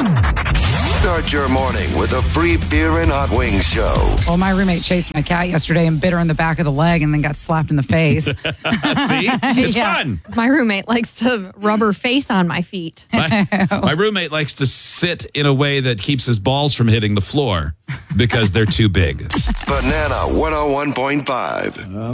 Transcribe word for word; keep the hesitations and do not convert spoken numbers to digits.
Start your morning with a free beer and hot wings show. Well, my roommate chased my cat yesterday and bit her in the back of the leg and then got slapped in the face. See? It's Yeah. fun. My roommate likes to rub her face on my feet. My, my roommate likes to sit in a way that keeps his balls from hitting the floor because they're too big. Banana one oh one point five.